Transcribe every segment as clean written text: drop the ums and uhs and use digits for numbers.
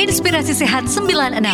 Inspirasi Sehat 96.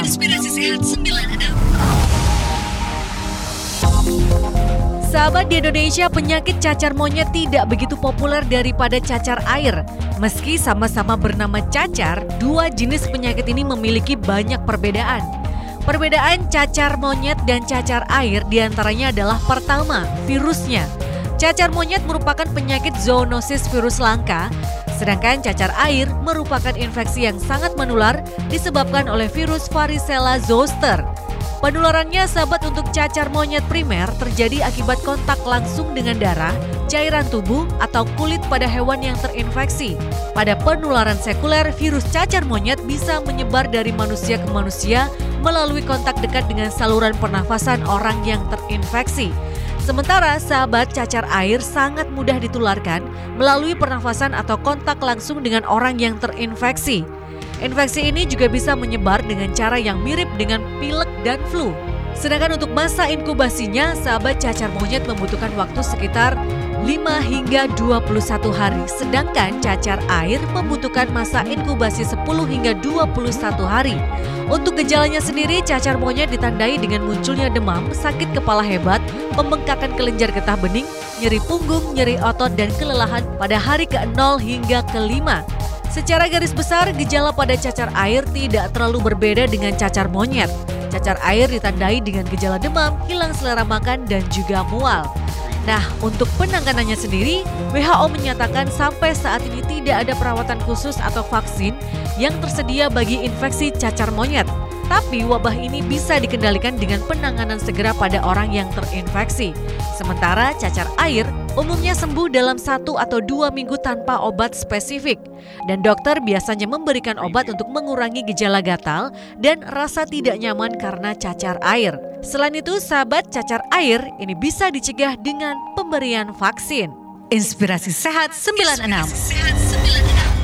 Sahabat, di Indonesia penyakit cacar monyet tidak begitu populer daripada cacar air. Meski sama-sama bernama cacar, dua jenis penyakit ini memiliki banyak perbedaan. Perbedaan cacar monyet dan cacar air diantaranya adalah pertama, virusnya. Cacar monyet merupakan penyakit zoonosis virus langka, sedangkan cacar air merupakan infeksi yang sangat menular disebabkan oleh virus Varicella zoster. Penularannya, sahabat, untuk cacar monyet primer terjadi akibat kontak langsung dengan darah, cairan tubuh, atau kulit pada hewan yang terinfeksi. Pada penularan sekuler, virus cacar monyet bisa menyebar dari manusia ke manusia melalui kontak dekat dengan saluran pernafasan orang yang terinfeksi. Sementara, sahabat, cacar air sangat mudah ditularkan melalui pernafasan atau kontak langsung dengan orang yang terinfeksi. Infeksi ini juga bisa menyebar dengan cara yang mirip dengan pilek dan flu. Sedangkan untuk masa inkubasinya, sahabat, cacar monyet membutuhkan waktu sekitar 5 hingga 21 hari. Sedangkan cacar air membutuhkan masa inkubasi 10 hingga 21 hari. Untuk gejalanya sendiri, cacar monyet ditandai dengan munculnya demam, sakit kepala hebat, pembengkakan kelenjar getah bening, nyeri punggung, nyeri otot, dan kelelahan pada hari ke-0 hingga ke-5. Secara garis besar, gejala pada cacar air tidak terlalu berbeda dengan cacar monyet. Cacar air ditandai dengan gejala demam, hilang selera makan, dan juga mual. Nah, untuk penanganannya sendiri, WHO menyatakan sampai saat ini tidak ada perawatan khusus atau vaksin yang tersedia bagi infeksi cacar monyet. Tapi wabah ini bisa dikendalikan dengan penanganan segera pada orang yang terinfeksi. Sementara cacar air umumnya sembuh dalam 1 atau 2 minggu tanpa obat spesifik. Dan dokter biasanya memberikan obat untuk mengurangi gejala gatal dan rasa tidak nyaman karena cacar air. Selain itu, sahabat, cacar air ini bisa dicegah dengan pemberian vaksin. Inspirasi Sehat 96.